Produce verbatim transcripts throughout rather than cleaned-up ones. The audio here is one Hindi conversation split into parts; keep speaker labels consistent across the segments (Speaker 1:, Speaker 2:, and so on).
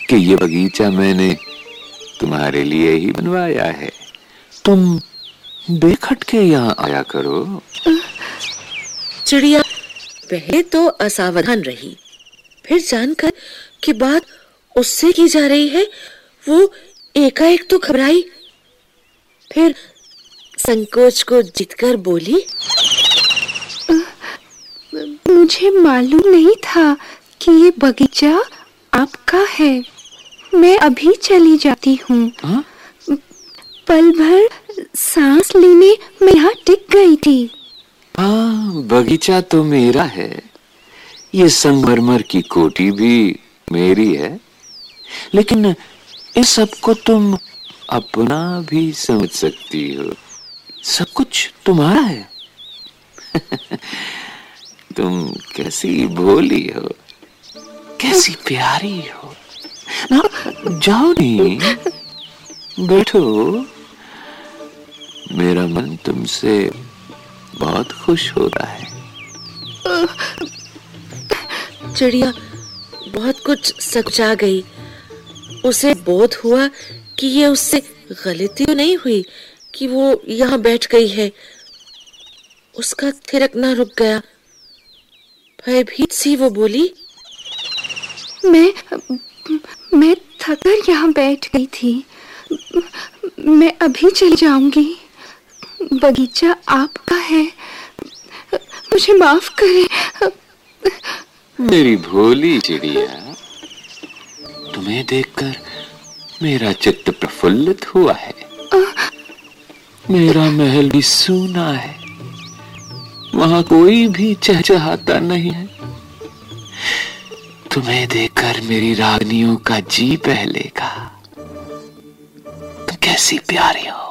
Speaker 1: कि ये बगीचा मैंने तुम्हारे लिए ही बनवाया है। तुम बेखटके यहाँ आया करो।
Speaker 2: चिड़िया पहले तो असावधान रही, फिर जानकर कि बात उससे की जा रही है वो एकाएक तो घबराई, फिर संकोच को जीतकर बोली,
Speaker 3: मुझे मालूम नहीं था कि ये बगीचा आपका है। मैं अभी चली जाती हूँ। पल भर सांस लेने मैं यहाँ टिक गई थी।
Speaker 1: हाँ, बगीचा तो मेरा है, ये संगमरमर की कोठी भी मेरी है, लेकिन इस सब को तुम अपना भी समझ सकती हो। सब कुछ तुम्हारा है। तुम कैसी भोली हो, कैसी प्यारी हो। ना जाओ नहीं, बैठो। मेरा मन तुमसे बहुत खुश हो रहा है।
Speaker 2: चिड़िया बहुत कुछ सकुचा गई। उसे बोध हुआ कि ये उससे गलती तो नहीं हुई कि वो यहाँ बैठ गई है। उसका थिरकना रुक गया। भयभीत सी वो बोली,
Speaker 3: मैं मैं थककर यहाँ बैठ गई थी। मैं अभी चली जाऊंगी। बगीचा आपका है, मुझे माफ करें।
Speaker 1: मेरी भोली चिड़िया, तुम्हें देखकर मेरा चित्त प्रफुल्लित हुआ है। मेरा महल भी सूना है, वहां कोई भी चहचहाता नहीं है। तुम्हें देखकर मेरी रागनियों का जी बहलेगा। तुम कैसी प्यारी हो।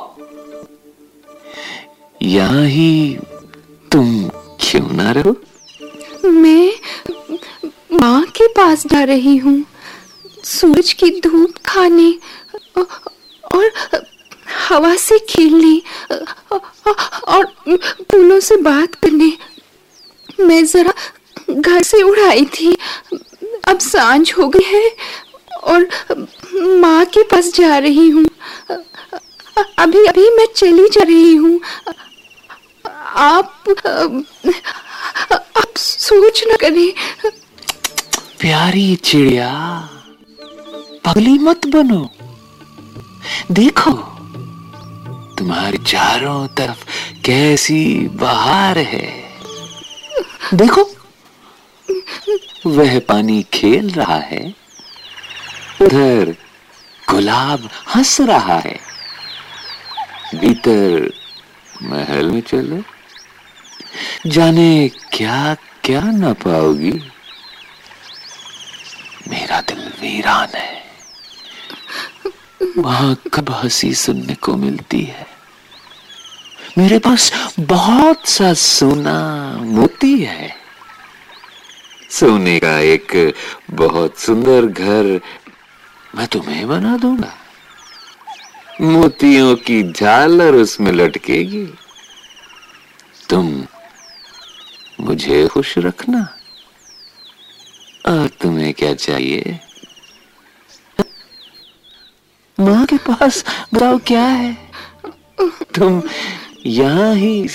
Speaker 1: यहां ही तुम क्यों ना रहो?
Speaker 3: मैं माँ के पास जा रही हूँ, सूरज की धूप खाने और हवा से खेलने और फूलों से बात करने। मैं जरा घर से उड़ आई थी, अब सांझ हो गई है और माँ के पास जा रही हूँ। अभी अभी मैं चली जा रही हूँ। आप आप सोच न करें।
Speaker 1: प्यारी चिड़िया, पगली मत बनो। देखो, तुम्हारे चारों तरफ कैसी बहार है। देखो, वह पानी खेल रहा है, उधर गुलाब हंस रहा है। भीतर महल में चलो, जाने क्या क्या ना पाओगी। मेरा दिल वीरान है, वहां कब हंसी सुनने को मिलती है। मेरे पास बहुत सा सोना मोती है। सोने का एक बहुत सुंदर घर मैं तुम्हें बना दूंगा। मोतियों की झालर उसमें लटकेगी। तुम मुझे खुश रखना। और तुम्हें क्या चाहिए? माँ के पास बताओ क्या है? तुम यहाँ ही